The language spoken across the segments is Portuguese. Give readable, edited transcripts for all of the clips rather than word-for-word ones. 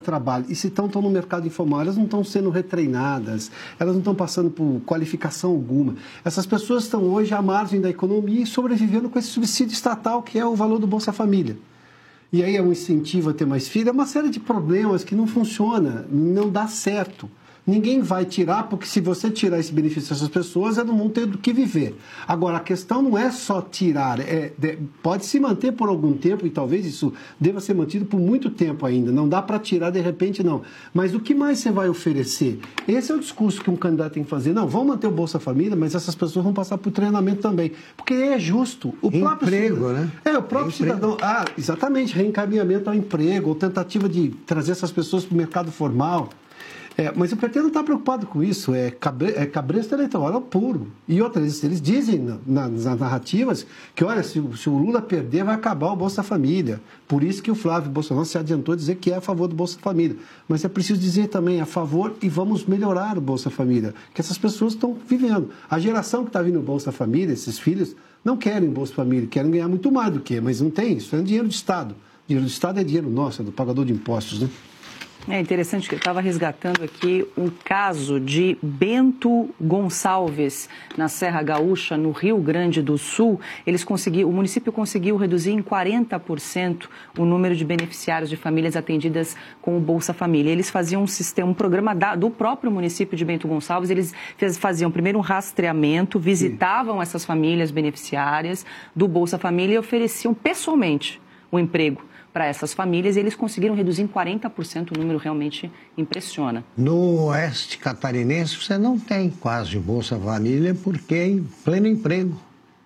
trabalho. E se estão no mercado informal, elas não estão sendo retreinadas, elas não estão passando por qualificação alguma. Essas pessoas estão hoje à margem da economia e sobrevivendo com esse subsídio estatal que é o valor do Bolsa Família. E aí é um incentivo a ter mais filhos, é uma série de problemas que não funciona, não dá certo. Ninguém vai tirar, porque se você tirar esse benefício dessas pessoas, elas não vão ter do que viver. Agora, a questão não é só tirar, pode se manter por algum tempo, e talvez isso deva ser mantido por muito tempo ainda. Não dá para tirar de repente, não. Mas o que mais você vai oferecer? Esse é o discurso que um candidato tem que fazer. Não, vamos manter o Bolsa Família, mas essas pessoas vão passar por treinamento também. Porque é justo. O próprio emprego, né? O próprio cidadão. Exatamente, reencaminhamento ao emprego, ou tentativa de trazer essas pessoas para o mercado formal. Mas o PT não está preocupado com isso, cabresto eleitoral é puro. E outras, eles dizem nas narrativas que, olha, se o Lula perder, vai acabar o Bolsa Família. Por isso que o Flávio Bolsonaro se adiantou a dizer que é a favor do Bolsa Família. Mas é preciso dizer também a favor e vamos melhorar o Bolsa Família, que essas pessoas estão vivendo. A geração que está vindo no Bolsa Família, esses filhos, não querem Bolsa Família, querem ganhar muito mais do que, mas não tem isso, é dinheiro do Estado. Dinheiro do Estado é dinheiro nosso, é do pagador de impostos, né? É interessante que eu estava resgatando aqui um caso de Bento Gonçalves, na Serra Gaúcha, no Rio Grande do Sul. O município conseguiu reduzir em 40% o número de beneficiários de famílias atendidas com o Bolsa Família. Eles faziam um programa do próprio município de Bento Gonçalves. Eles faziam primeiro um rastreamento, visitavam essas famílias beneficiárias do Bolsa Família e ofereciam pessoalmente o emprego para essas famílias, e eles conseguiram reduzir em 40%, o número realmente impressiona. No oeste catarinense você não tem quase Bolsa Família porque é em pleno emprego,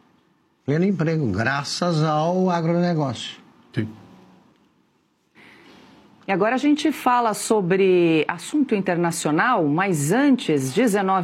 graças ao agronegócio. Sim. E agora a gente fala sobre assunto internacional, mas antes,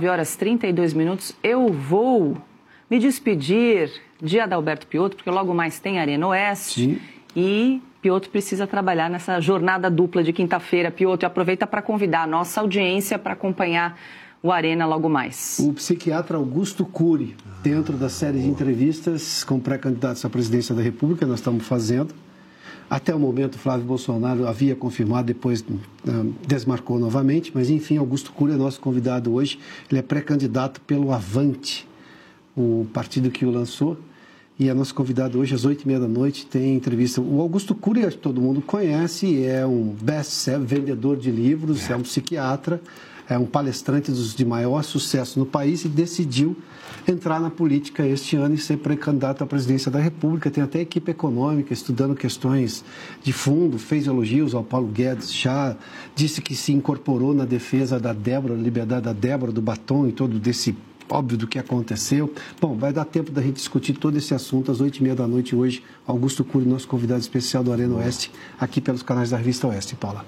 19h32, eu vou me despedir de Adalberto Piotto, porque logo mais tem Arena Oeste. Sim. E Piotto precisa trabalhar nessa jornada dupla de quinta-feira. Piotto, aproveita para convidar a nossa audiência para acompanhar o Arena logo mais. O psiquiatra Augusto Cury, dentro da série de entrevistas com pré-candidatos à presidência da República, nós estamos fazendo. Até o momento, Flávio Bolsonaro havia confirmado, depois desmarcou novamente, mas enfim, Augusto Cury é nosso convidado hoje. Ele é pré-candidato pelo Avante, o partido que o lançou. E é nosso convidado hoje, às 20h30, tem entrevista. O Augusto Cury, acho que todo mundo conhece, é um best-seller, vendedor de livros, é um psiquiatra, é um palestrante de maior sucesso no país e decidiu entrar na política este ano e ser pré-candidato à presidência da República. Tem até equipe econômica estudando questões de fundo, fez elogios ao Paulo Guedes, já disse que se incorporou na defesa da Débora, liberdade da Débora, do batom e todo desse óbvio do que aconteceu. Bom, vai dar tempo da gente discutir todo esse assunto às 20h30 hoje. Augusto Cury, nosso convidado especial do Arena Oeste, aqui pelos canais da Revista Oeste. Paula.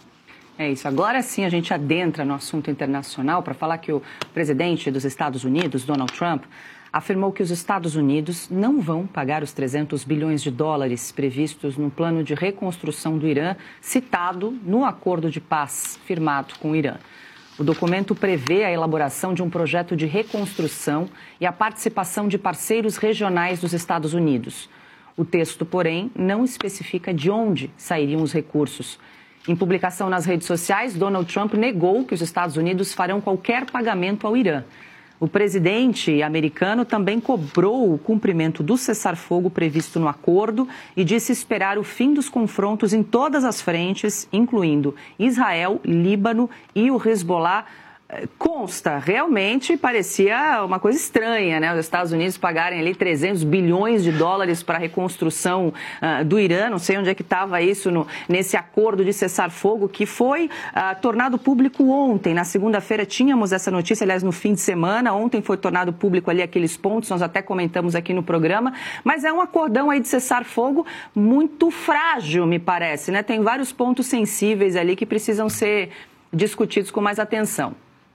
É isso. Agora sim a gente adentra no assunto internacional para falar que o presidente dos Estados Unidos, Donald Trump, afirmou que os Estados Unidos não vão pagar os 300 bilhões de dólares previstos no plano de reconstrução do Irã, citado no acordo de paz firmado com o Irã. O documento prevê a elaboração de um projeto de reconstrução e a participação de parceiros regionais dos Estados Unidos. O texto, porém, não especifica de onde sairiam os recursos. Em publicação nas redes sociais, Donald Trump negou que os Estados Unidos farão qualquer pagamento ao Irã. O presidente americano também cobrou o cumprimento do cessar-fogo previsto no acordo e disse esperar o fim dos confrontos em todas as frentes, incluindo Israel, Líbano e o Hezbollah. Consta, realmente parecia uma coisa estranha, né? Os Estados Unidos pagarem ali 300 bilhões de dólares para a reconstrução do Irã. Não sei onde é que estava isso nesse acordo de cessar-fogo que foi tornado público ontem. Na segunda-feira tínhamos essa notícia, aliás, no fim de semana. Ontem foi tornado público ali aqueles pontos, nós até comentamos aqui no programa. Mas é um acordão aí de cessar-fogo muito frágil, me parece, né? Tem vários pontos sensíveis ali que precisam ser discutidos com mais atenção.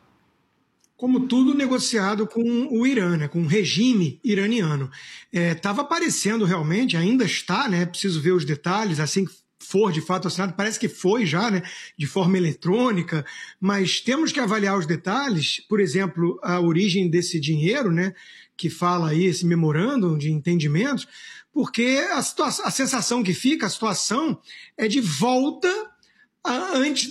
Como tudo negociado com o Irã, né, com o regime iraniano. Estava aparecendo realmente, ainda está, né, preciso ver os detalhes, assim que for de fato assinado, parece que foi já, né, de forma eletrônica, mas temos que avaliar os detalhes, por exemplo, a origem desse dinheiro, né, que fala aí, esse memorândum de entendimentos, porque a sensação que fica, a situação é de volta antes